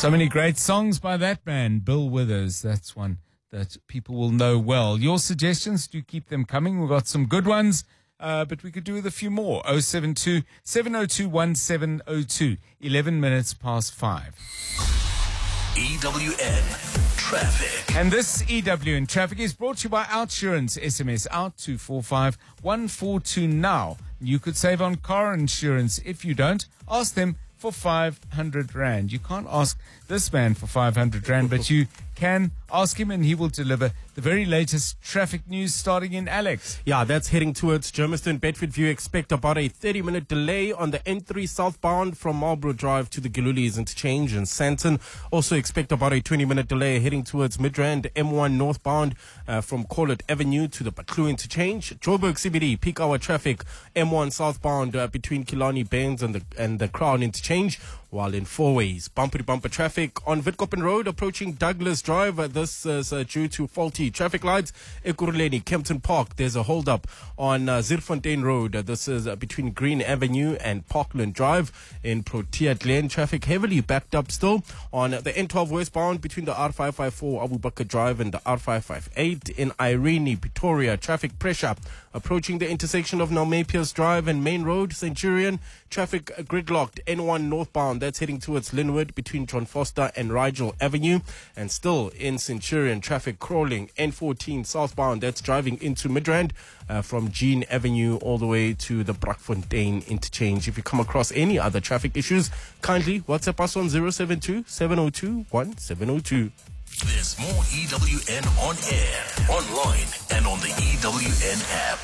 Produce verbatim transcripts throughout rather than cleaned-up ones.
So many great songs by that man, Bill Withers. That's one that people will know well. Your suggestions, do keep them coming. We've got some good ones, uh, but we could do with a few more. oh seven two, seven oh two, one seven oh two, eleven minutes past five. E W N Traffic. And this E W N Traffic is brought to you by Outsurance. S M S out two four five one four two now. You could save on car insurance. If you don't, ask them for five hundred rand. You can't ask this man for five hundred rand, but you can ask him and he will deliver the very latest traffic news starting in Alex. Yeah, that's heading towards Germiston, Bedfordview. Expect about a thirty minute delay on the N three southbound from Marlborough Drive to the Giluli's interchange in Sandton. Also expect about a twenty minute delay heading towards Midrand, M one northbound uh, from Corlett Avenue to the Baklu interchange. Joburg C B D, peak hour traffic, M one southbound uh, between Killarney Bains and the, and the Crown interchange. While in four ways, bumper-to-bumper traffic on Witkoppen Road approaching Douglas Drive. Uh, this is uh, due to faulty traffic lights. Ekurhuleni, Kempton Park, there's a hold-up on uh, Zierfontein Road. Uh, this is uh, between Green Avenue and Parkland Drive. In Protea Glen, traffic heavily backed up still on uh, the N twelve westbound between the R five five four Abu Bakr Drive and the R five five eight. In Irene, Pretoria, traffic pressure approaching the intersection of Nalmepius Drive and Main Road. Centurion, traffic gridlocked. N one northbound, that's heading towards Linwood between John Foster and Rigel Avenue. And still in Centurion, traffic crawling. N fourteen southbound, that's driving into Midrand uh, from Jean Avenue all the way to the Brakfontein interchange. If you come across any other traffic issues, kindly WhatsApp us on zero seven two, seven oh two, one seven oh two. There's more E W N on air, online, and on the E W N app.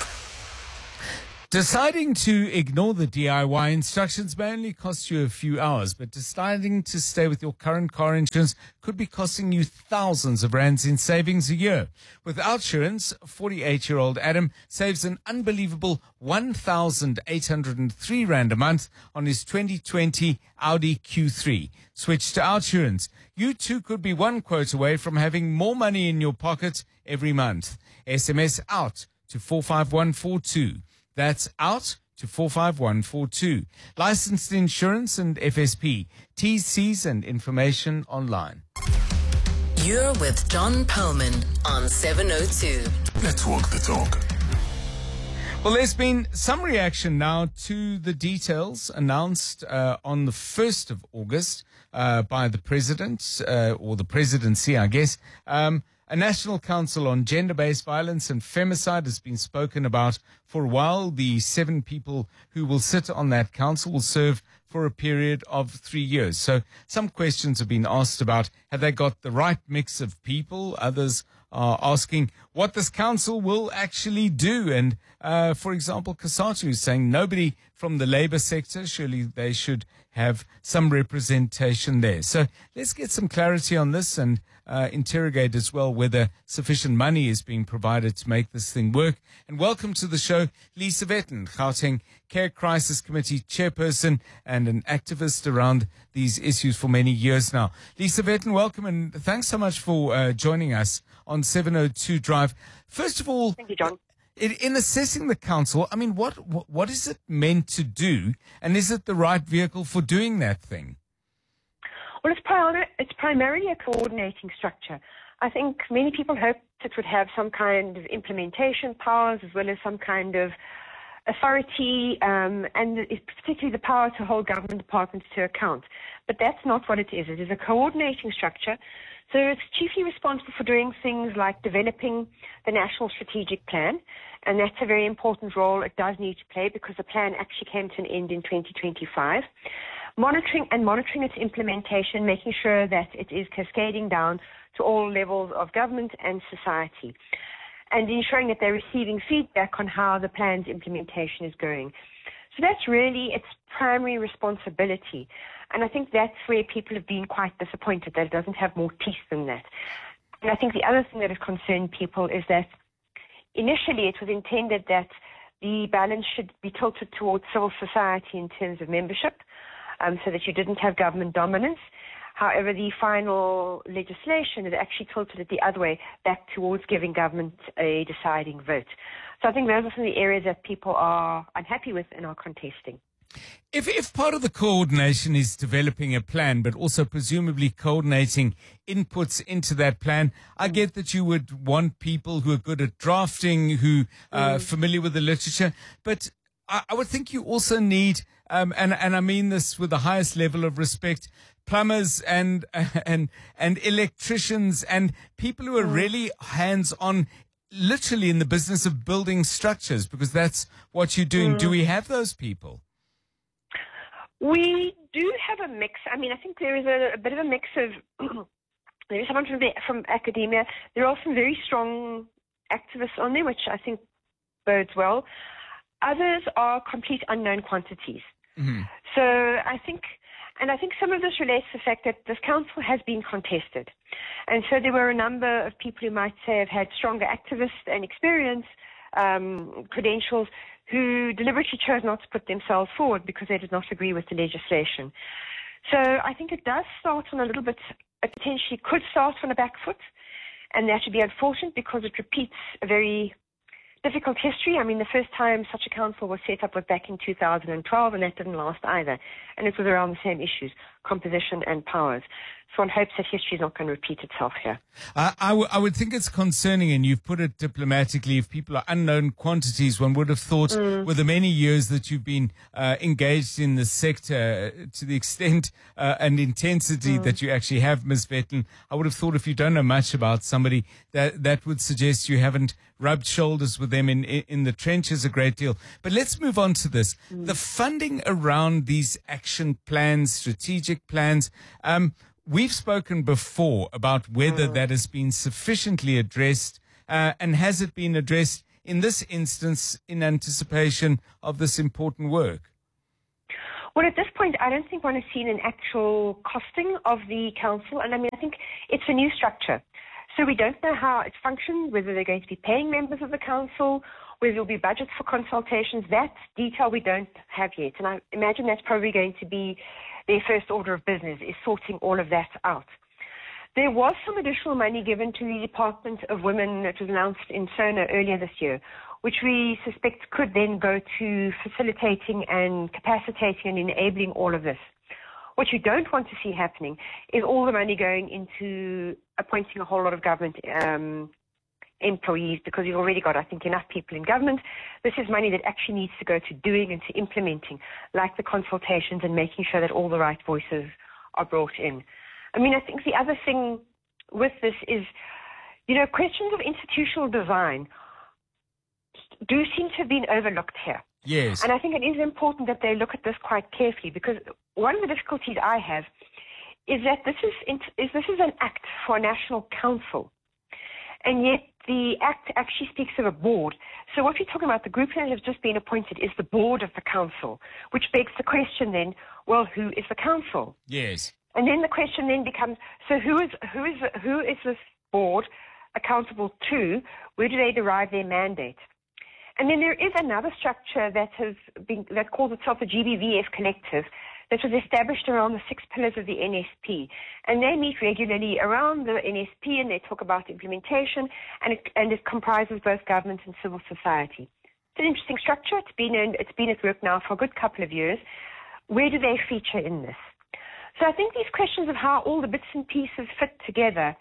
Deciding to ignore the D I Y instructions may only cost you a few hours, but deciding to stay with your current car insurance could be costing you thousands of rands in savings a year. With Outsurance, forty-eight-year-old Adam saves an unbelievable one thousand eight hundred three rand a month on his twenty twenty Audi Q three. Switch to Outsurance. You too could be one quote away from having more money in your pocket every month. S M S out to four five one four two. That's out to four five one four two. Licensed insurance and F S P. T's, C's and information online. You're with John Perlman on seven oh two. Let's walk the talk. Well, there's been some reaction now to the details announced uh, on the first of August uh, by the president, uh, or the presidency, I guess. Um, A National Council on Gender-Based Violence and Femicide has been spoken about for a while. The seven people who will sit on that council will serve for a period of three years. So some questions have been asked about, have they got the right mix of people? Others are asking what this council will actually do. And, uh, for example, Kasatu is saying nobody from the labor sector, surely they should have some representation there. So let's get some clarity on this and uh, interrogate as well whether sufficient money is being provided to make this thing work. And welcome to the show, Lisa Vetten, Gauteng Care Crisis Committee chairperson and an activist around these issues for many years now. Lisa Vetten, welcome, and thanks so much for uh, joining us on seven oh two Drive. First of all, thank you, John. In, in assessing the council, I mean, what, what what is it meant to do, and is it the right vehicle for doing that thing? Well, it's, pri- it's primarily a coordinating structure. I think many people hoped it would have some kind of implementation powers as well as some kind of authority, um, and particularly the power to hold government departments to account. But that's not what it is. It is a coordinating structure. So it's chiefly responsible for doing things like developing the National Strategic Plan, and that's a very important role it does need to play because the plan actually came to an end in twenty twenty-five. Monitoring and monitoring its implementation, making sure that it is cascading down to all levels of government and society, and ensuring that they're receiving feedback on how the plan's implementation is going. So that's really its primary responsibility. And I think that's where people have been quite disappointed, that it doesn't have more teeth than that. And I think the other thing that has concerned people is that initially it was intended that the balance should be tilted towards civil society in terms of membership, um, so that you didn't have government dominance. However, the final legislation has actually tilted it the other way, back towards giving government a deciding vote. So I think those are some of the areas that people are unhappy with and are contesting. If, if part of the coordination is developing a plan, but also presumably coordinating inputs into that plan, I get that you would want people who are good at drafting, who are Mm. familiar with the literature, but I, I would think you also need, um, and, and I mean this with the highest level of respect, plumbers and, and, and electricians and people who are Mm. really hands-on, literally in the business of building structures, because that's what you're doing. Mm. Do we have those people? We do have a mix. I mean, I think there is a, a bit of a mix of there is someone from the, from academia. There are some very strong activists on there, which I think bodes well. Others are complete unknown quantities. Mm-hmm. So I think, and I think some of this relates to the fact that this council has been contested. And so there were a number of people who might say have had stronger activist and experience um, credentials who deliberately chose not to put themselves forward because they did not agree with the legislation. So I think it does start on a little bit, it potentially could start on a back foot, and that would be unfortunate because it repeats a very difficult history. I mean, the first time such a council was set up was back in two thousand twelve, and that didn't last either. And it was around the same issues, composition and powers. So one hopes that history is not going to repeat itself here. Uh, I, w- I would think it's concerning, and you've put it diplomatically, if people are unknown quantities. One would have thought Mm. with the many years that you've been uh, engaged in the sector, uh, to the extent uh, and intensity Mm. that you actually have, Miz Vetlin, I would have thought if you don't know much about somebody, that that would suggest you haven't rubbed shoulders with them in, in, in the trenches a great deal. But let's move on to this. Mm. The funding around these action plans, strategic plans, um, we've spoken before about whether Mm. that has been sufficiently addressed, uh, and has it been addressed in this instance in anticipation of this important work? Well, at this point, I don't think one has seen an actual costing of the council. And I mean, I think it's a new structure. So we don't know how it functions, whether they're going to be paying members of the council, whether there will be budgets for consultations. That detail we don't have yet. And I imagine that's probably going to be their first order of business, is sorting all of that out. There was some additional money given to the Department of Women that was announced in SONA earlier this year, which we suspect could then go to facilitating and capacitating and enabling all of this. What you don't want to see happening is all the money going into appointing a whole lot of government um, employees, because you've already got, I think, enough people in government. This is money that actually needs to go to doing and to implementing, like the consultations and making sure that all the right voices are brought in. I mean, I think the other thing with this is, you know, questions of institutional design do seem to have been overlooked here. Yes. And I think it is important that they look at this quite carefully, because one of the difficulties I have is that this is, is this is an act for a national council, and yet the act actually speaks of a board. So what we're talking about, the group that has just been appointed, is the board of the council, which begs the question then, well, who is the council? Yes. And then the question then becomes, so who is who is who is this board accountable to? Where do they derive their mandate? And then there is another structure that has been that calls itself the G B V F Collective, that was established around the six pillars of the N S P, and they meet regularly around the N S P, and they talk about implementation, and it, and it comprises both government and civil society. It's an interesting structure. It's been in, it's been at work now for a good couple of years. Where do they feature in this? So I think these questions of how all the bits and pieces fit together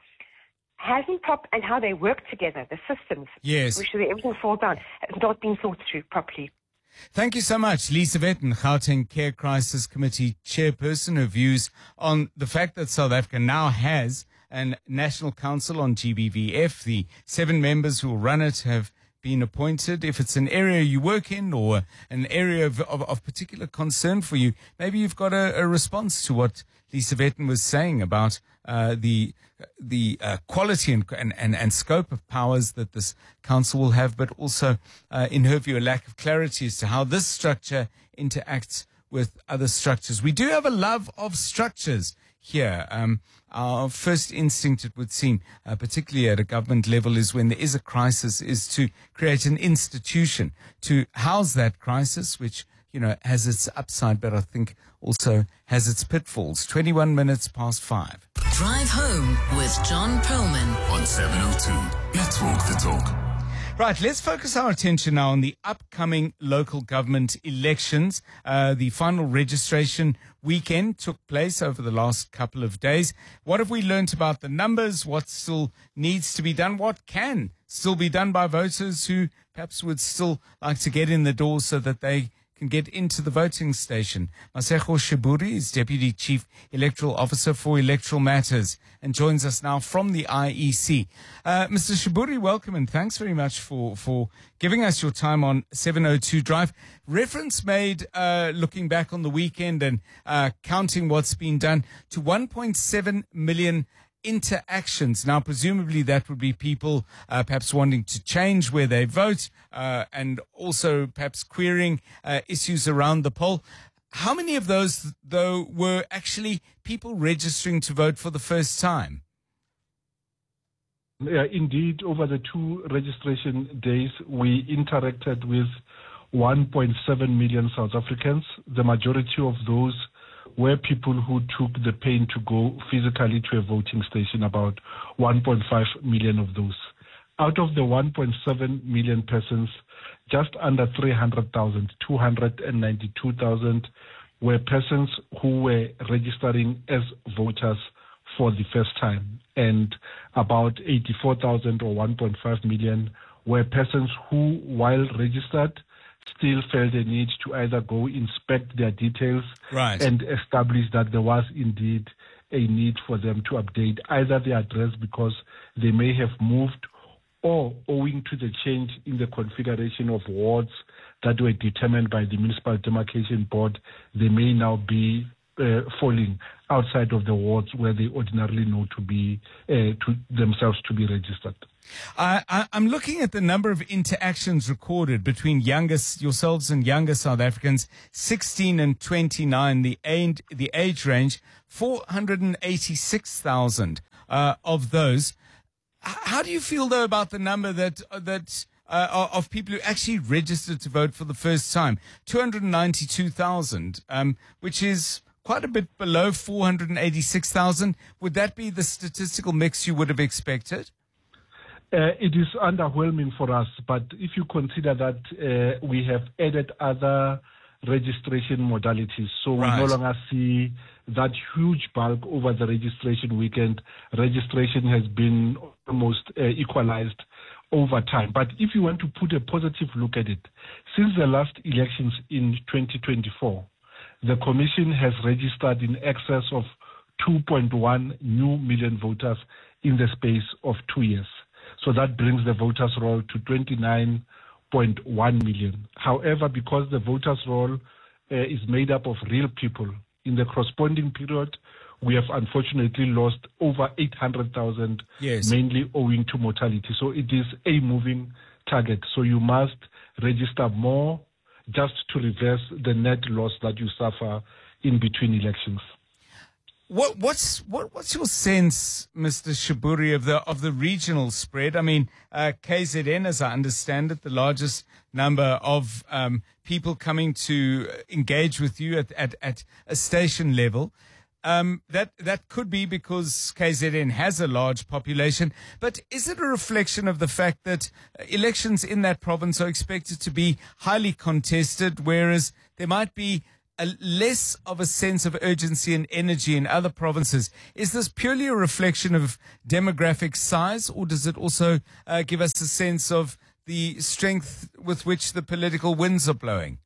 hasn't prop and how they work together, the systems, Yes. which everything falls down, has not been thought through properly. Thank you so much, Lisa Vetlin, Gauteng Care Crisis Committee chairperson, her views on the fact that South Africa now has a National Council on G B V F. The seven members who will run it have been appointed. If it's an area you work in or an area of, of, of particular concern for you, maybe you've got a, a response to what Lisa Vetlin was saying about uh, the the uh, quality and, and, and, and scope of powers that this council will have, but also, uh, in her view, a lack of clarity as to how this structure interacts with other structures. We do have a love of structures here. Um, our first instinct, it would seem, uh, particularly at a government level, is when there is a crisis, is to create an institution to house that crisis, which, you know, has its upside, but I think also has its pitfalls. twenty-one minutes past five. Drive Home with John Perlman. On seven oh two, let's walk the talk. Right, let's focus our attention now on the upcoming local government elections. Uh, the final registration weekend took place over the last couple of days. What have we learnt about the numbers? What still needs to be done? What can still be done by voters who perhaps would still like to get in the door so that they can get into the voting station? Masego Shiburi is Deputy Chief Electoral Officer for Electoral Matters and joins us now from the I E C. Uh, Mister Shiburi, welcome and thanks very much for, for giving us your time on seven oh two Drive. Reference made, uh, looking back on the weekend and uh, counting what's been done, to one point seven million interactions. Now, presumably that would be people uh, perhaps wanting to change where they vote uh, and also perhaps querying uh, issues around the poll. How many of those, though, were actually people registering to vote for the first time? Yeah, indeed, over the two registration days, we interacted with one point seven million South Africans. The majority of those were people who took the pain to go physically to a voting station, about one point five million of those. Out of the one point seven million persons, just under three hundred thousand, two hundred ninety-two thousand, were persons who were registering as voters for the first time. And about eighty-four thousand or one point five million were persons who, while registered, still felt the need to either go inspect their details right. and establish that there was indeed a need for them to update either their address because they may have moved, or owing to the change in the configuration of wards that were determined by the Municipal Demarcation Board, they may now be uh, falling outside of the wards where they ordinarily know to be uh, to themselves to be registered. I, I, I'm looking at the number of interactions recorded between younger, yourselves and younger South Africans, sixteen and twenty-nine, the age, the age range, four hundred eighty-six thousand uh, of those. H- how do you feel, though, about the number that uh, that uh, of people who actually registered to vote for the first time? two hundred ninety-two thousand, um, which is quite a bit below four hundred eighty-six thousand. Would that be the statistical mix you would have expected? Uh, it is underwhelming for us, but if you consider that uh, we have added other registration modalities, so Right. we no longer see that huge bulk over the registration weekend. Registration has been almost uh, equalized over time. But if you want to put a positive look at it, since the last elections in twenty twenty-four, the Commission has registered in excess of two point one new million voters in the space of two years. So that brings the voters' roll to twenty-nine point one million. However, because the voters' roll uh, is made up of real people, in the corresponding period, we have unfortunately lost over eight hundred thousand, Yes. mainly owing to mortality. So it is a moving target. So you must register more just to reverse the net loss that you suffer in between elections. What, what's what, what's your sense, Mister Shiburi, of the of the regional spread? I mean, uh, K Z N, as I understand it, the largest number of um, people coming to engage with you at at, at a station level. Um, that that could be because K Z N has a large population, but is it a reflection of the fact that elections in that province are expected to be highly contested, whereas there might be a less of a sense of urgency and energy in other provinces? Is this purely a reflection of demographic size, or does it also uh, give us a sense of the strength with which the political winds are blowing?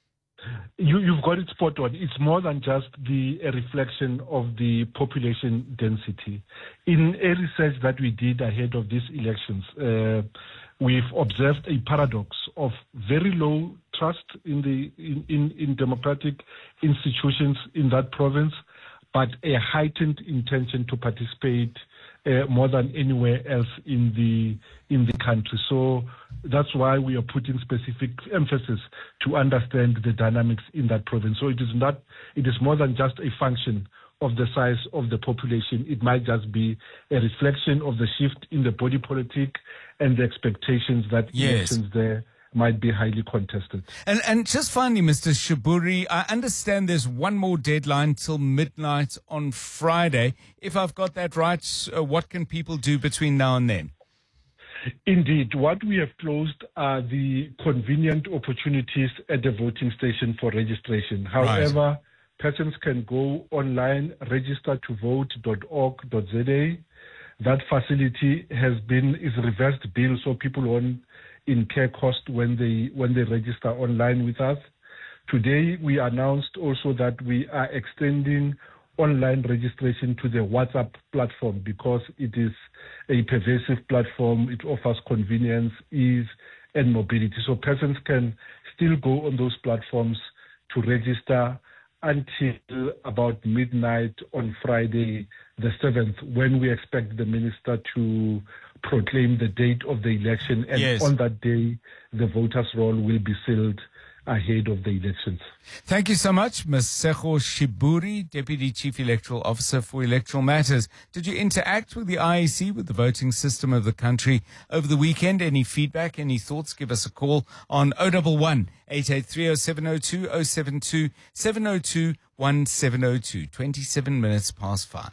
You, you've got it spot on. It's more than just the a reflection of the population density. In a research that we did ahead of these elections, uh, we've observed a paradox of very low trust in the in, in, in democratic institutions in that province, but a heightened intention to participate uh, more than anywhere else in the in the country. So that's why we are putting specific emphasis to understand the dynamics in that province. So it is not it is more than just a function of the size of the population. It might just be a reflection of the shift in the body politic and the expectations that Yes. elections there might be highly contested. And and just finally, Mister Shiburi, I understand there's one more deadline till midnight on Friday. If I've got that right, uh, what can people do between now and then? Indeed, what we have closed are the convenient opportunities at the voting station for registration. However, persons can go online, register to vote dot org dot z a. That facility has been is reversed bill, so people won't incur cost when they when they register online with us. Today, we announced also that we are extending online registration to the WhatsApp platform because it is a pervasive platform. It offers convenience, ease, and mobility. So persons can still go on those platforms to register until about midnight on Friday the seventh, when we expect the minister to proclaim the date of the election. And yes. on that day, the voters' roll will be sealed ahead of the elections. Thank you so much, Miz Sekho Shiburi, Deputy Chief Electoral Officer for Electoral Matters. Did you interact with the I E C, with the voting system of the country over the weekend? Any feedback, any thoughts? Give us a call on oh one one, eight eight three, oh seven oh two, oh seven two, seven oh two, one seven oh two. twenty-seven minutes past five.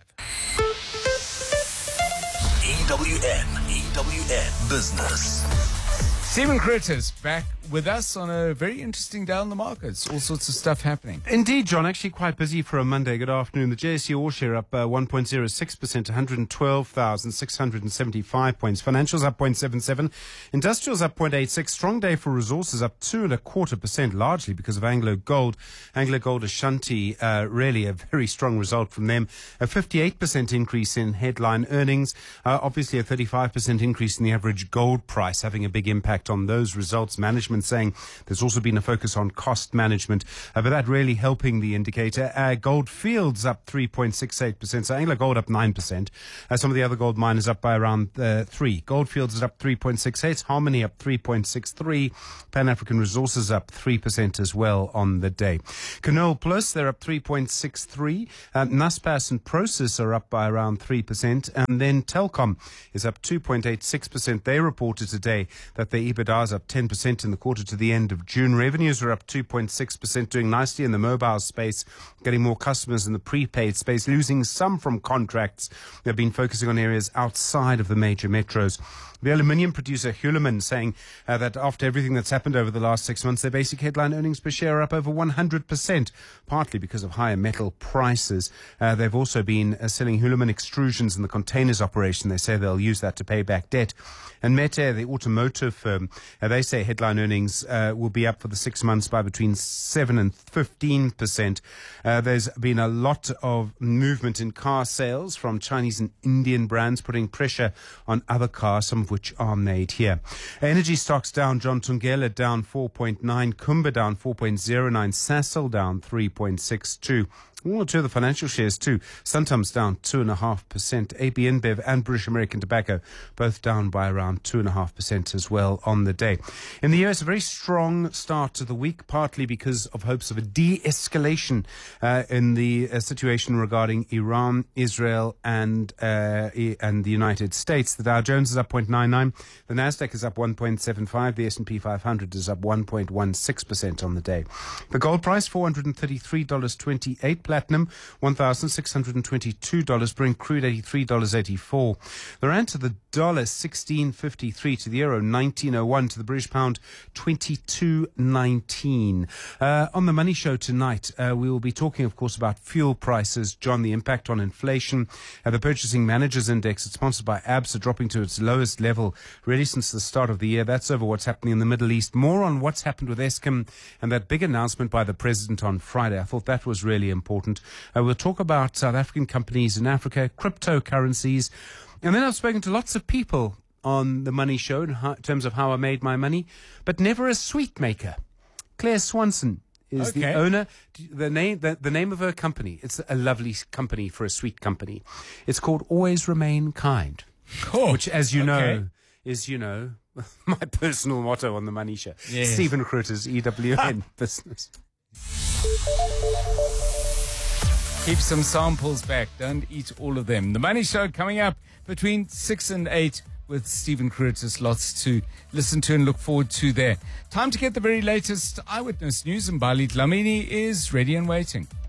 E W N, E W N Business. Stephen Critters back with us on a very interesting day on the markets. All sorts of stuff happening. Indeed, John. Actually quite busy for a Monday. Good afternoon. The J S E All Share up uh, one point oh six percent, one hundred twelve thousand six hundred seventy-five points. Financials up zero point seven seven. Industrials up zero point eight six. Strong day for resources up two and a quarter percent, largely because of Anglo Gold. Anglo Gold Ashanti, uh, really a very strong result from them. A fifty-eight percent increase in headline earnings. Uh, obviously a thirty-five percent increase in the average gold price, having a big impact on those results. Management saying there's also been a focus on cost management, uh, but that really helping the indicator. Uh, Gold Fields up three point six eight percent, so Anglo Gold up nine percent. Uh, some of the other gold miners up by around uh, three. Gold Fields is up three point six eight, Harmony up three point six three, Pan African Resources up three percent as well on the day. Canal Plus, they're up three point six three. Uh, Naspers and Prosus are up by around three percent, and then Telkom is up two point eight six percent. They reported today that their EBITDA is up ten percent in the quarter to the end of June. Revenues are up two point six percent, doing nicely in the mobile space, getting more customers in the prepaid space, losing some from contracts. They've been focusing on areas outside of the major metros. The aluminium producer Hulamin saying uh, that after everything that's happened over the last six months, their basic headline earnings per share are up over one hundred percent, partly because of higher metal prices. Uh, they've also been uh, selling Hulamin extrusions in the containers operation. They say they'll use that to pay back debt. And Metair, the automotive firm, uh, they say headline earnings uh, will be up for the six months by between seven and fifteen percent. Uh, there's been a lot of movement in car sales from Chinese and Indian brands, putting pressure on other cars, some of which are made here. Energy stocks down. John Tungela down four point nine, Kumba down four point oh nine, Sasol down three point six two. One or two of the financial shares too. Suntom's down two and a half percent. A B InBev and British American Tobacco both down by around two and a half percent as well on the day. In the U S, a very strong start to the week, partly because of hopes of a de-escalation uh, in the uh, situation regarding Iran, Israel, and uh, and the United States. The Dow Jones is up zero point nine nine. The Nasdaq is up one point seven five. The S and P five hundred is up one point one six percent on the day. The gold price four hundred thirty-three dollars and twenty-eight cents. Platinum one thousand six hundred twenty-two dollars. Brent crude eighty-three dollars and eighty-four cents. The rand to the dollar sixteen fifty-three, to the euro nineteen oh one, to the British pound twenty-two nineteen. Uh, on the Money Show tonight, uh, we will be talking, of course, about fuel prices, John, the impact on inflation. Uh, the Purchasing Managers Index, it's sponsored by ABSA, dropping to its lowest level really since the start of the year. That's over what's happening in the Middle East. More on what's happened with Eskom and that big announcement by the president on Friday. I thought that was really important. Uh, we'll talk about South African companies in Africa, cryptocurrencies, and then I've spoken to lots of people on the Money Show in, how, in terms of how I made my money, but never a sweet maker. Claire Swanson is okay. the owner. The name, the, the name of her company. It's a lovely company for a sweet company. It's called Always Remain Kind, cool. which, as you okay. know, is you know my personal motto on the Money Show. Yes. Stephen Critters, E W N Business. Keep some samples back. Don't eat all of them. The Money Show coming up between six and eight with Stephen Critters. Lots to listen to and look forward to there. Time to get the very latest eyewitness news, and Bali Dlamini is ready and waiting.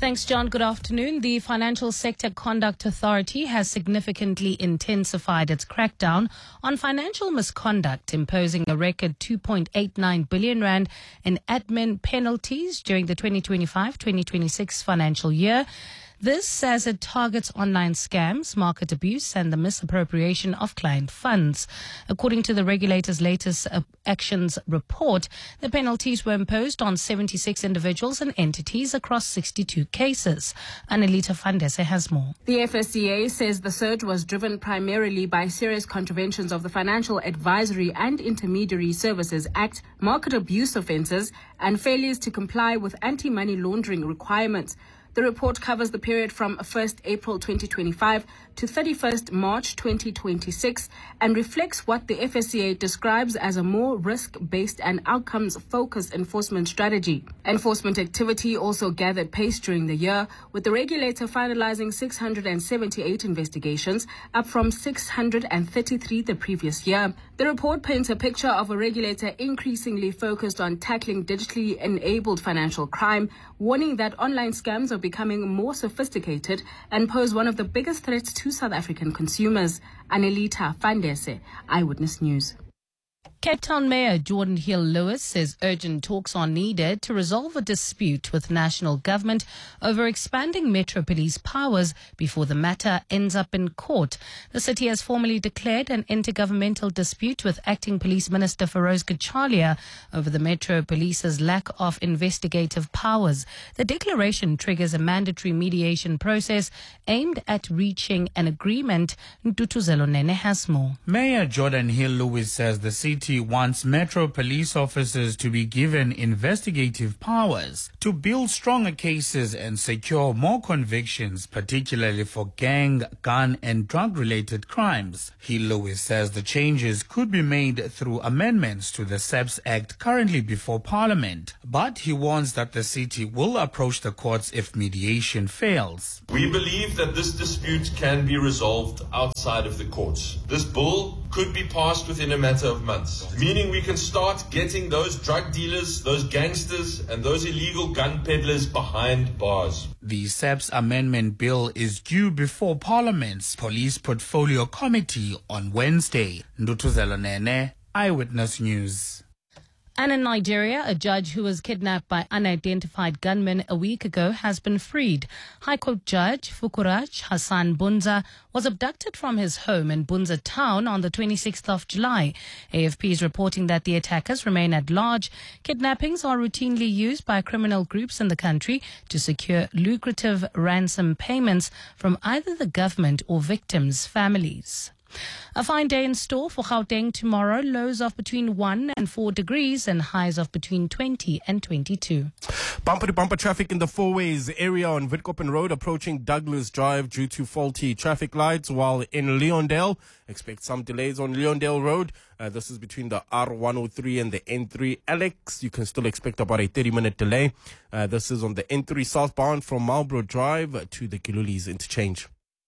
Thanks, John. Good afternoon. The Financial Sector Conduct Authority has significantly intensified its crackdown on financial misconduct, imposing a record two point eight nine billion rand in admin penalties during the twenty twenty-five twenty twenty-six financial year. This as it targets online scams, market abuse and the misappropriation of client funds. According to the regulator's latest uh, actions report, the penalties were imposed on seventy-six individuals and entities across sixty-two cases. Anelita Fandese has more. The F S C A says the surge was driven primarily by serious contraventions of the Financial Advisory and Intermediary Services Act, market abuse offences and failures to comply with anti-money laundering requirements. The report covers the period from first April twenty twenty-five to thirty-first March twenty twenty-six and reflects what the F S C A describes as a more risk-based and outcomes-focused enforcement strategy. Enforcement activity also gathered pace during the year, with the regulator finalizing six hundred seventy-eight investigations, up from six hundred thirty-three the previous year. The report paints a picture of a regulator increasingly focused on tackling digitally enabled financial crime, warning that online scams are becoming more sophisticated and pose one of the biggest threats to South African consumers. Anelita Fandese, Eyewitness News. Cape Town Mayor Jordan Hill-Lewis says urgent talks are needed to resolve a dispute with national government over expanding Metro Police powers before the matter ends up in court. The city has formally declared an intergovernmental dispute with Acting Police Minister Feroz Kachalia over the Metro Police's lack of investigative powers. The declaration triggers a mandatory mediation process aimed at reaching an agreement. Ntutuzelo Nene has more. Mayor Jordan Hill-Lewis says the city wants Metro Police officers to be given investigative powers to build stronger cases and secure more convictions, particularly for gang, gun and drug-related crimes. Hill-Lewis says the changes could be made through amendments to the S A P S Act currently before Parliament, but he warns that the city will approach the courts if mediation fails. We believe that this dispute can be resolved outside of the courts. This bill could be passed within a matter of months, meaning we can start getting those drug dealers, those gangsters, and those illegal gun peddlers behind bars. The S A P S amendment bill is due before Parliament's Police Portfolio Committee on Wednesday. Ntutuzelo Nene, Eyewitness News. And in Nigeria, a judge who was kidnapped by unidentified gunmen a week ago has been freed. High Court Judge Fukuraj Hassan Bunza was abducted from his home in Bunza town on the twenty-sixth of July. A F P is reporting that the attackers remain at large. Kidnappings are routinely used by criminal groups in the country to secure lucrative ransom payments from either the government or victims' families. A fine day in store for Gauteng tomorrow. Lows of between one and four degrees and highs of between twenty and twenty-two. Bumper to bumper traffic in the four-ways area on Witkoppen Road approaching Douglas Drive due to faulty traffic lights, while in Leondale, expect some delays on Leondale Road. Uh, this is between the R one oh three and the N three. Alex, you can still expect about a thirty-minute delay. Uh, this is on the N three southbound from Marlborough Drive to the Gilulis interchange.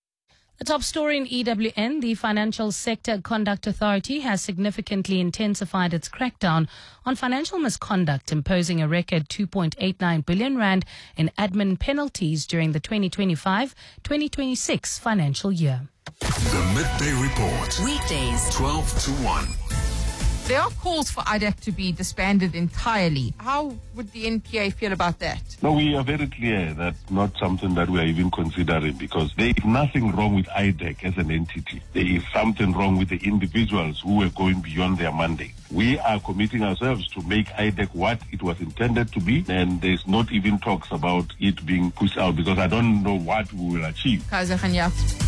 The top story in E W N, the Financial Sector Conduct Authority has significantly intensified its crackdown on financial misconduct, imposing a record two point eight nine billion rand in admin penalties during the twenty twenty-five twenty twenty-six financial year. The Midday Report. Weekdays, twelve to one. There are calls for I D A C to be disbanded entirely. How would the N P A feel about that? No, we are very clear that's not something that we are even considering, because there is nothing wrong with I D A C as an entity. There is something wrong with the individuals who are going beyond their mandate. We are committing ourselves to make I D A C what it was intended to be, and there's not even talks about it being pushed out, because I don't know what we will achieve. Kaiser Khanya.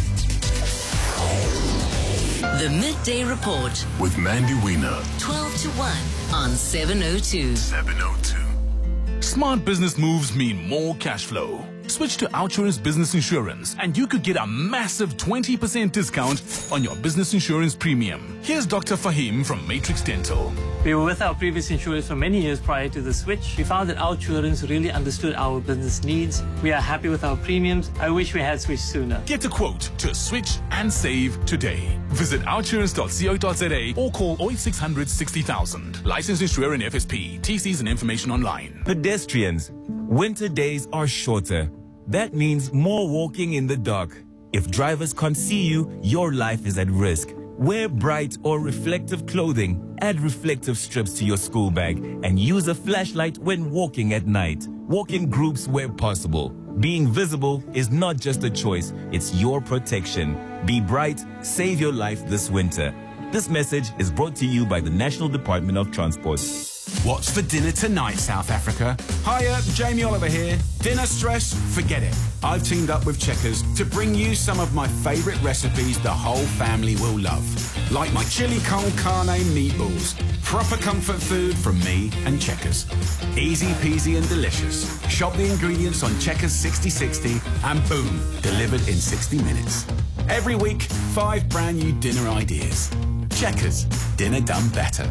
The Midday Report with Mandy Wiener. twelve to one on seven oh two. seven oh two. Smart business moves mean more cash flow. Switch to Outsurance Business Insurance and you could get a massive twenty percent discount on your business insurance premium. Here's Doctor Fahim from Matrix Dental. We were with our previous insurers for many years prior to the switch. We found that Outsurance really understood our business needs. We are happy with our premiums. I wish we had switched sooner. Get a quote to switch and save today. Visit outsurance dot co dot za or call oh eight six hundred sixty thousand. Licensed insurer in F S P. T Cs and information online. Pedestrians, winter days are shorter. that means more walking in the dark. If drivers can't see you, your life is at risk. Wear bright or reflective clothing, add reflective strips to your school bag, and use a flashlight when walking at night. Walk in groups where possible. Being visible is not just a choice, it's your protection. Be bright, save your life this winter. This message is brought to you by the National Department of Transport. What's for dinner tonight, South Africa? Hiya, Jamie Oliver here. Dinner stress? Forget it. I've teamed up with Checkers to bring you some of my favourite recipes the whole family will love. Like my chili con carne meatballs. Proper comfort food from me and Checkers. Easy peasy and delicious. Shop the ingredients on Checkers sixty sixty and boom, delivered in sixty minutes. Every week, five brand new dinner ideas. Checkers, dinner done better.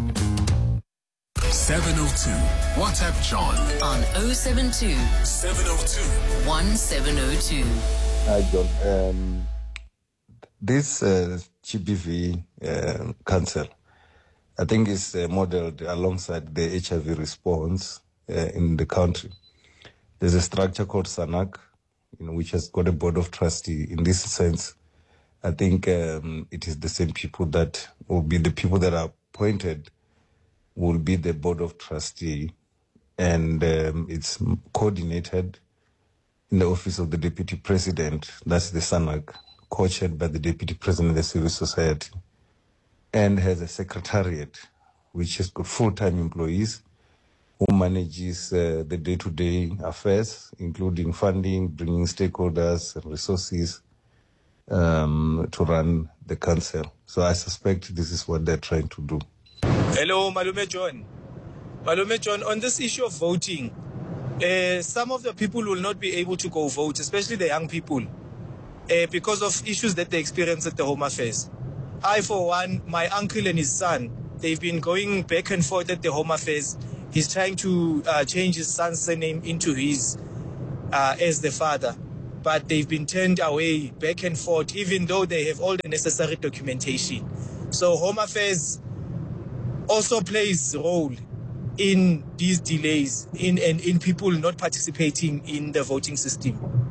seven oh two. WhatsApp John on oh seven two, seven oh two, one seven oh two. Hi, John. Um, this uh, G B V uh, council, I think, is uh, modeled alongside the H I V response uh, in the country. There's a structure called SANAC, you know, which has got a board of trustees. In this sense, I think um, it is the same people that will be the people that are appointed will be the board of trustee, and um, it's coordinated in the office of the deputy president. That's the SANAC, co-chaired by the deputy president of the civil society, and has a secretariat which has got full-time employees who manages uh, the day-to-day affairs, including funding, bringing stakeholders and resources um, to run the council. So I suspect this is what they're trying to do. Hello, Malume John. Malume John, on this issue of voting, uh, some of the people will not be able to go vote, especially the young people, uh, because of issues that they experience at the Home Affairs. I, for one, my uncle and his son, they've been going back and forth at the Home Affairs. He's trying to uh, change his son's surname into his uh, as the father. But they've been turned away back and forth, even though they have all the necessary documentation. So Home Affairs also plays a role in these delays in and in, in people not participating in the voting system.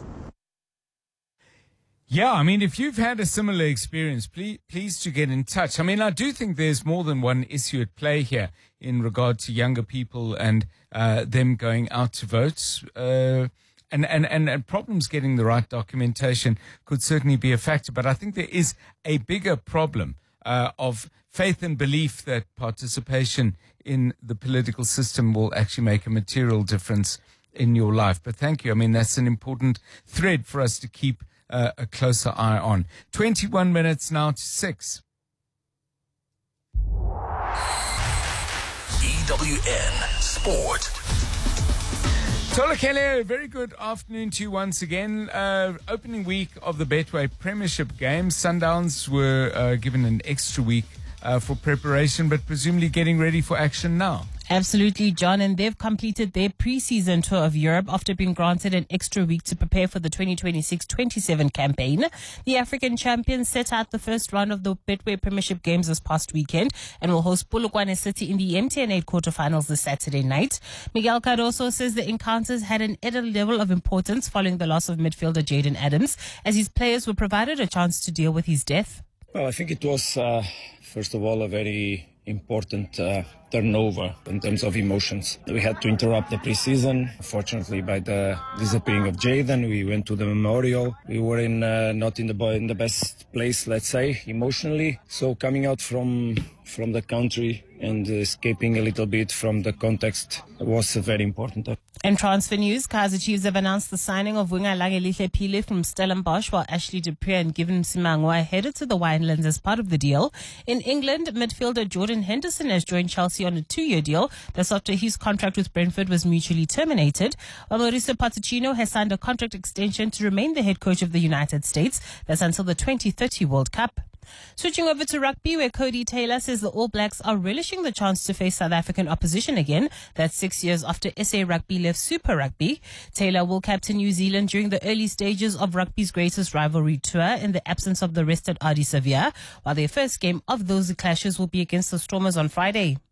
Yeah, I mean, if you've had a similar experience, please, please to get in touch. I mean, I do think there's more than one issue at play here in regard to younger people and uh, them going out to vote. Uh, and, and, and, and problems getting the right documentation could certainly be a factor. But I think there is a bigger problem uh, of faith and belief that participation in the political system will actually make a material difference in your life. But thank you. I mean, that's an important thread for us to keep Uh, a closer eye on. twenty-one minutes now to six. E W N Sport. Tola Kelly, very good afternoon to you once again. Uh, opening week of the Betway Premiership Games. Sundowns were uh, given an extra week uh, for preparation, but presumably getting ready for action now. Absolutely, John, and they've completed their pre-season tour of Europe after being granted an extra week to prepare for the twenty twenty-six twenty-seven campaign. The African champions set out the first round of the Betway Premiership Games this past weekend and will host Polokwane City in the M T N eight quarterfinals this Saturday night. Miguel Cardoso says the encounters had an added level of importance following the loss of midfielder Jaden Adams, as his players were provided a chance to deal with his death. Well, I think it was, uh, first of all, a very important uh, turnover in terms of emotions. We had to interrupt the pre-season. Fortunately, by the disappearing of Jaden, we went to the memorial. We were in uh, not in the in the best place, let's say, emotionally. So coming out from from the country and escaping a little bit from the context was uh, very important. In transfer news, Kaizer Chiefs have announced the signing of winger Langelihle Pile from Stellenbosch, while Ashley Dupree and Given Simangwa are headed to the Winelands as part of the deal. In England, midfielder Jordan Henderson has joined Chelsea on a two-year deal. That's after his contract with Brentford was mutually terminated. While Mauricio Pochettino has signed a contract extension to remain the head coach of the United States. That's until the twenty thirty World Cup. Switching over to rugby, where Cody Taylor says the All Blacks are relishing the chance to face South African opposition again. That's six years after S A Rugby left Super Rugby. Taylor will captain New Zealand during the early stages of rugby's greatest rivalry tour in the absence of the rested Ardie Savea, while their first game of those clashes will be against the Stormers on Friday.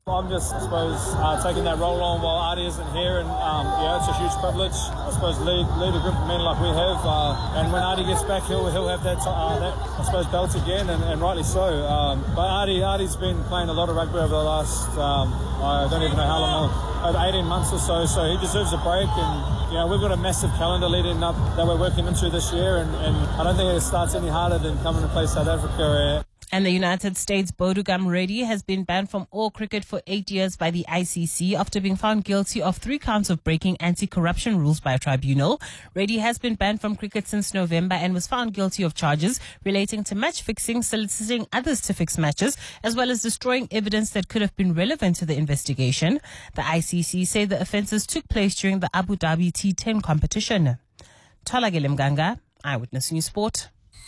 I'm just, I suppose, uh, taking that role on while Artie isn't here, and um, yeah, it's a huge privilege. I suppose lead lead a group of men like we have, uh, and when Artie gets back, he'll he'll have that, uh, that I suppose, belt again, and, and rightly so. Um, but Artie Artie's been playing a lot of rugby over the last, um, I don't even know how long, over eighteen months or so. So he deserves a break, and you know we've got a massive calendar leading up that we're working into this year, and, and I don't think it starts any harder than coming to play South Africa. Uh, And the United States Bodugam Reddy has been banned from all cricket for eight years by the I C C after being found guilty of three counts of breaking anti-corruption rules by a tribunal. Reddy has been banned from cricket since November and was found guilty of charges relating to match fixing, soliciting others to fix matches, as well as destroying evidence that could have been relevant to the investigation. The I C C say the offences took place during the Abu Dhabi T ten competition. Tolagele Mganga, Eyewitness News Sport.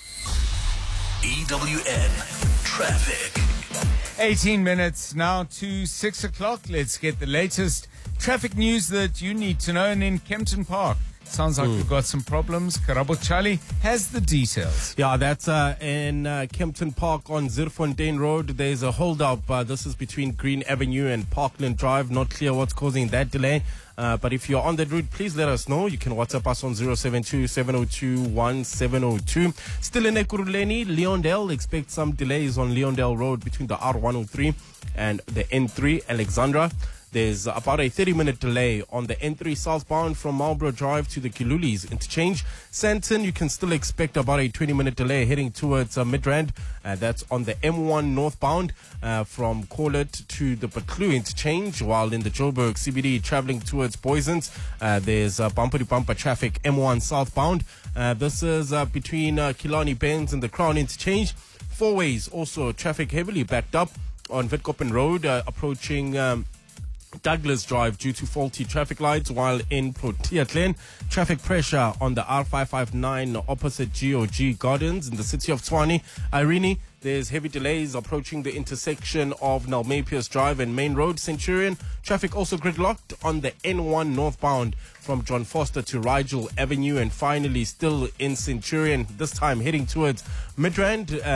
E W N Traffic. eighteen minutes now to six o'clock. Let's get the latest traffic news that you need to know. And in Kempton Park, sounds like mm. we've got some problems. Karabo Charlie has the details. Yeah, that's uh, in uh, Kempton Park on Zierfontein Road. There's a hold-up. Uh, this is between Green Avenue and Parkland Drive. Not clear what's causing that delay. Uh, but if you're on that route, please let us know. You can WhatsApp us on zero seven two, seven zero two, one seven zero two. Still in Ekurhuleni, Leondale. Expect some delays on Leondale Road between the R one oh three and the N three, Alexandra. There's about a thirty-minute delay on the N three southbound from Marlborough Drive to the Kilulis interchange. Sandton, you can still expect about a twenty-minute delay heading towards uh, Midrand. Uh, that's on the M one northbound uh, from Corlett to the Patlu interchange, while in the Joburg C B D traveling towards Boysons, uh, there's uh, bumper-to-bumper traffic M one southbound. Uh, this is uh, between uh, Killarney Benz and the Crown interchange. Four ways also traffic heavily backed up on Witkoppen Road uh, approaching... Um, Douglas Drive due to faulty traffic lights, while in Protea Glen, traffic pressure on the R five five nine opposite G O G Gardens in the city of Tshwane. Irene, there's heavy delays approaching the intersection of Nalmapius Drive and Main Road. Centurion, traffic also gridlocked on the N one northbound from John Foster to Rigel Avenue, and finally still in Centurion, this time heading towards Midrand. Uh,